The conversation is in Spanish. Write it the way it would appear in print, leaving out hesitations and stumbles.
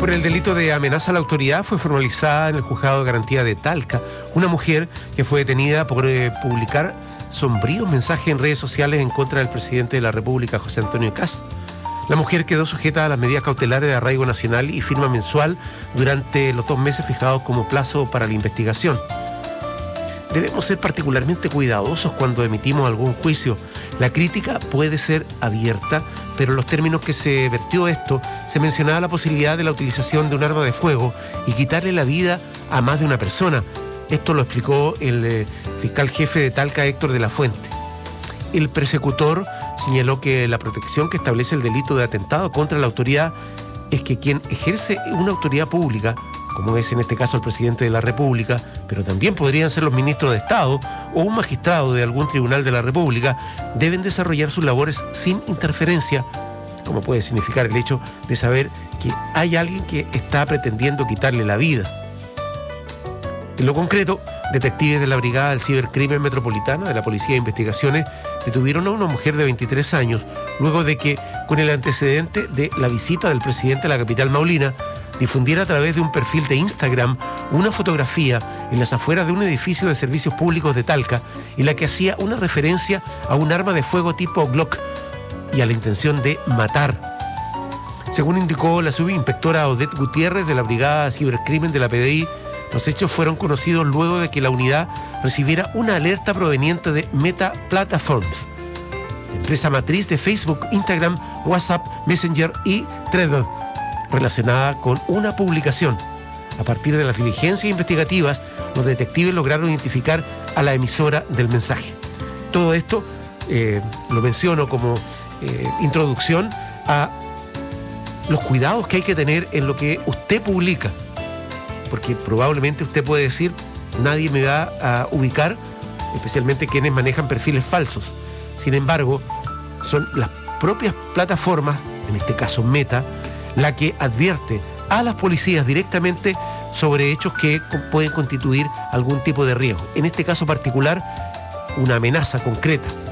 Por el delito de amenaza a la autoridad fue formalizada en el juzgado de garantía de Talca una mujer que fue detenida por publicar sombríos mensajes en redes sociales en contra del presidente de la República, José Antonio Kast. La mujer quedó sujeta a las medidas cautelares de arraigo nacional y firma mensual durante los 2 meses fijados como plazo para la investigación. Debemos ser particularmente cuidadosos cuando emitimos algún juicio. La crítica puede ser abierta, pero en los términos que se vertió esto, se mencionaba la posibilidad de la utilización de un arma de fuego y quitarle la vida a más de una persona. Esto lo explicó el fiscal jefe de Talca, Héctor de la Fuente. El persecutor señaló que la protección que establece el delito de atentado contra la autoridad es que quien ejerce una autoridad pública, como es en este caso el presidente de la República, pero también podrían ser los ministros de Estado o un magistrado de algún tribunal de la República, deben desarrollar sus labores sin interferencia, como puede significar el hecho de saber que hay alguien que está pretendiendo quitarle la vida. En lo concreto, detectives de la Brigada del Cibercrimen Metropolitana de la Policía de Investigaciones detuvieron a una mujer de 23 años luego de que, con el antecedente de la visita del presidente a la capital maulina, difundiera a través de un perfil de Instagram una fotografía en las afueras de un edificio de servicios públicos de Talca en la que hacía una referencia a un arma de fuego tipo Glock y a la intención de matar. Según indicó la subinspectora Odette Gutiérrez de la Brigada Cibercrimen de la PDI, los hechos fueron conocidos luego de que la unidad recibiera una alerta proveniente de Meta Platforms, la empresa matriz de Facebook, Instagram, WhatsApp, Messenger y Threads, relacionada con una publicación. A partir de las diligencias investigativas, los detectives lograron identificar a la emisora del mensaje. Todo esto lo menciono como introducción a los cuidados que hay que tener en lo que usted publica, porque probablemente usted puede decir, nadie me va a ubicar, especialmente quienes manejan perfiles falsos. Sin embargo, son las propias plataformas, en este caso Meta, la que advierte a las policías directamente sobre hechos que pueden constituir algún tipo de riesgo. En este caso particular, una amenaza concreta.